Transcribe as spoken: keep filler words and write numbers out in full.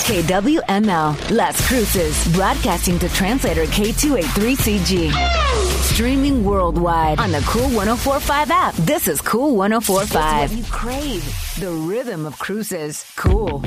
K W M L, Las Cruces, broadcasting to translator K two eighty-three C G. Streaming worldwide on the Cool one oh four point five app. This is Cool one oh four point five. It's what you crave. The rhythm of Cruces. Cool